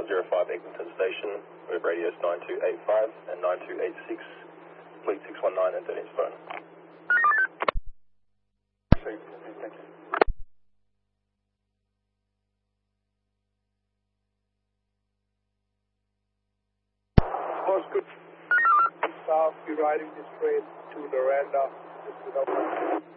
105 Eglinton Station with radios 9285 and 9286, fleet 619 and 13's phone. Thank you. Most good. Staff, be riding this train to Noranda.